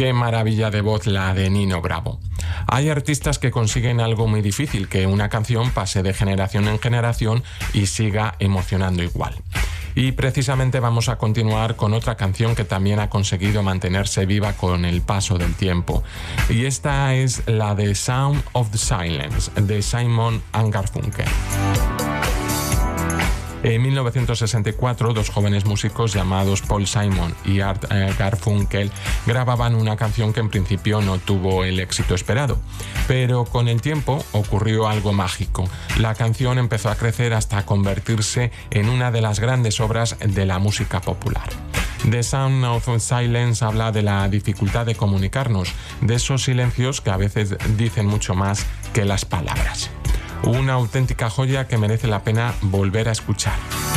Qué maravilla de voz la de Nino Bravo. Hay artistas que consiguen algo muy difícil, que una canción pase de generación en generación y siga emocionando igual. Y precisamente vamos a continuar con otra canción que también ha conseguido mantenerse viva con el paso del tiempo. Y esta es la de Sound of the Silence, de Simon & Garfunkel. En 1964, dos jóvenes músicos llamados Paul Simon y Art Garfunkel grababan una canción que en principio no tuvo el éxito esperado. Pero con el tiempo ocurrió algo mágico. La canción empezó a crecer hasta convertirse en una de las grandes obras de la música popular. The Sound of Silence habla de la dificultad de comunicarnos, de esos silencios que a veces dicen mucho más que las palabras. Una auténtica joya que merece la pena volver a escuchar.